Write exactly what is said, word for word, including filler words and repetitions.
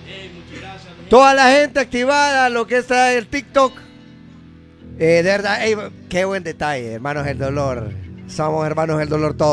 Toda la gente activada, lo que está el TikTok. Eh, de verdad, ey, qué buen detalle, hermanos el dolor. Somos hermanos el dolor todos.